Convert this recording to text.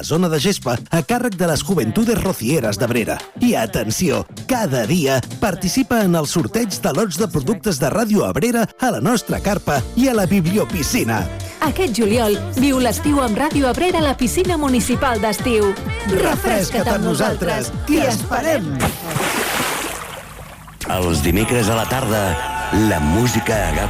la zona de gespa a càrrec de les Juventudes Rocieres d'Abrera. I atenció, cada dia participa en el sorteig de lots de productes de Ràdio Abrera a la nostra carpa i a la bibliopiscina. Aquest juliol, viu l'estiu amb Ràdio Abrera a la piscina municipal d'estiu. Refresca't amb nosaltres, t'hi esperem! Els dimecres a la tarda, la música agafa